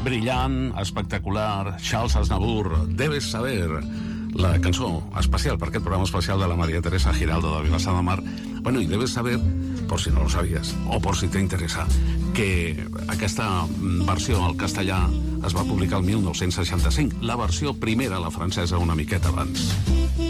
Brillant, espectacular, Charles Aznavour, Debes saber, la cançó especial per aquest programa especial de la María Teresa Giraldo de Vilassar de Mar. Bueno, y debes saber, por si no lo sabías, o por si te interesa, que aquesta versió al castellà es va publicar el 1965, la versió primera, la francesa, una miqueta abans.